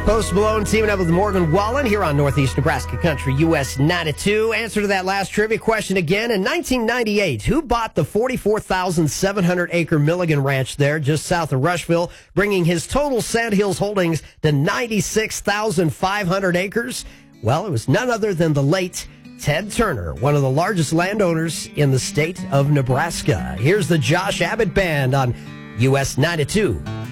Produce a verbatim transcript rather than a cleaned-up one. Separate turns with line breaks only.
Post Malone teaming up with Morgan Wallen here on Northeast Nebraska Country, U S ninety-two. Answer to that last trivia question again. In nineteen ninety-eight, who bought the forty-four thousand seven hundred acre Milligan Ranch there just south of Rushville, bringing his total Sandhills holdings to ninety-six thousand five hundred acres? Well, it was none other than the late Ted Turner, one of the largest landowners in the state of Nebraska. Here's the Josh Abbott Band on U S ninety-two.